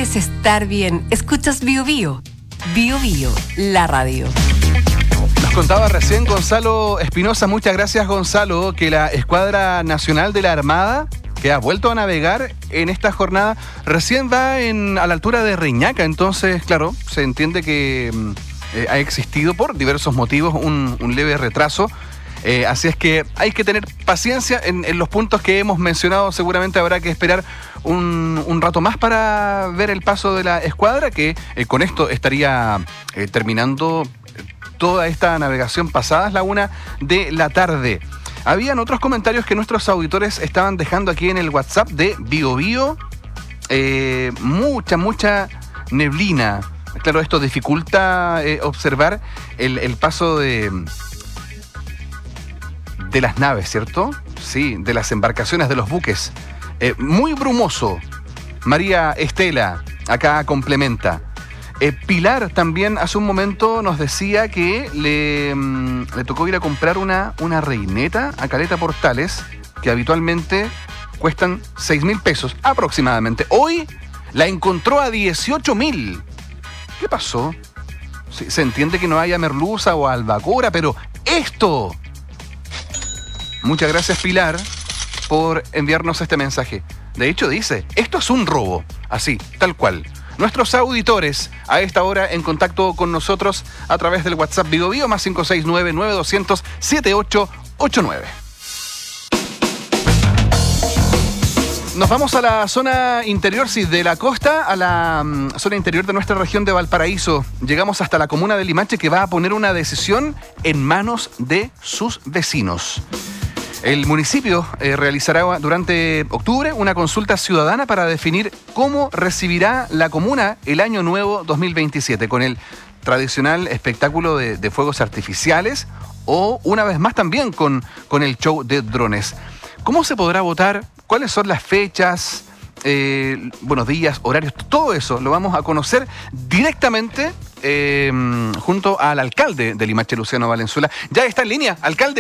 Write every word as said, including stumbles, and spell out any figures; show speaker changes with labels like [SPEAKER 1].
[SPEAKER 1] quieres estar bien, escuchas Bio Bio. Bio Bio, la radio.
[SPEAKER 2] Nos contaba recién Gonzalo Espinosa, muchas gracias Gonzalo, que la Escuadra Nacional de la Armada, que ha vuelto a navegar en esta jornada, recién va en, a la altura de Reñaca. Entonces, claro, se entiende que eh, ha existido por diversos motivos un, un leve retraso. Eh, así es que hay que tener paciencia en, en los puntos que hemos mencionado. Seguramente habrá que esperar un, un rato más para ver el paso de la escuadra, que eh, con esto estaría eh, terminando toda esta navegación pasadas la una de la tarde. Habían otros comentarios que nuestros auditores estaban dejando aquí en el WhatsApp de Bio Bio. Eh, mucha, mucha neblina. Claro, esto dificulta eh, observar el, el paso de... de las naves, ¿cierto? Sí, de las embarcaciones, de los buques. Eh, muy brumoso. María Estela, acá complementa. Eh, Pilar también hace un momento nos decía que le, mmm, le tocó ir a comprar una, una reineta a Caleta Portales, que habitualmente cuestan seis mil pesos aproximadamente. Hoy la encontró a dieciocho mil. ¿Qué pasó? Sí, se entiende que no haya merluza o albacora, pero esto... Muchas gracias, Pilar, por enviarnos este mensaje. De hecho, dice, esto es un robo. Así, tal cual. Nuestros auditores a esta hora en contacto con nosotros a través del WhatsApp Bio Bio más cinco seis nueve, nueve dos cero cero, siete ocho ocho nueve. Nos vamos a la zona interior, sí, de la costa a la um, zona interior de nuestra región de Valparaíso. Llegamos hasta la comuna de Limache, que va a poner una decisión en manos de sus vecinos. El municipio eh, realizará durante octubre una consulta ciudadana para definir cómo recibirá la comuna el año nuevo dos mil veintisiete, con el tradicional espectáculo de, de fuegos artificiales o, una vez más, también con, con el show de drones. ¿Cómo se podrá votar? ¿Cuáles son las fechas? Eh, buenos días, horarios, todo eso lo vamos a conocer directamente eh, junto al alcalde de Limache, Luciano Valenzuela. Ya está en línea, alcalde.